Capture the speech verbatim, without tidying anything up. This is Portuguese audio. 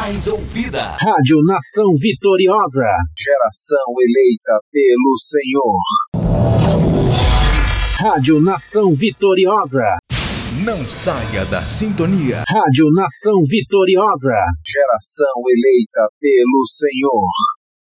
mais ouvida. Rádio Nação Vitoriosa. Geração eleita pelo Senhor. Rádio Nação Vitoriosa. Não saia da sintonia. Rádio Nação Vitoriosa. Geração eleita pelo Senhor.